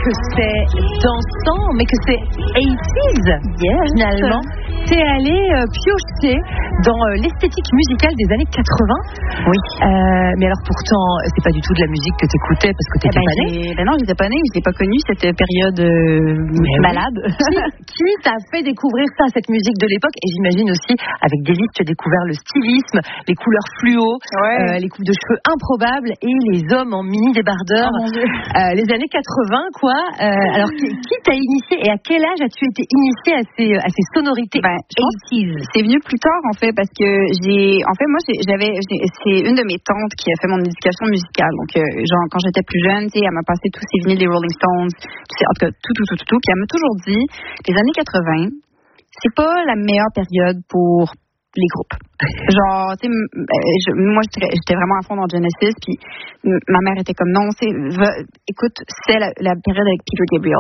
que c'est dansant, mais que c'est 80s, finalement. T'es allé piocher dans l'esthétique musicale des années 80. Oui. Mais alors pourtant, c'est pas du tout de la musique que t'écoutais parce que t'étais pas née. Non, j'étais pas née, je n'ai pas connu cette période malade. Qui t'a fait découvrir ça, cette musique de l'époque? Et j'imagine aussi, avec David, tu as découvert le stylisme, les couleurs fluo, les coupes de cheveux improbables et les hommes en mini débardeurs. Oh mon Dieu. Les années 80, quoi. Alors, qui t'a initié et à quel âge as-tu été initié à ces sonorités? Je pense que c'est venu plus tard, en fait, parce que c'est une de mes tantes qui a fait mon éducation musicale. Donc, quand j'étais plus jeune, elle m'a passé tous ces vinyles des Rolling Stones, en tout cas, tout. Puis elle m'a toujours dit, les années 80, c'est pas la meilleure période pour les groupes. Moi, j'étais vraiment à fond dans Genesis, puis ma mère était comme, non, écoute, c'est la période avec Peter Gabriel.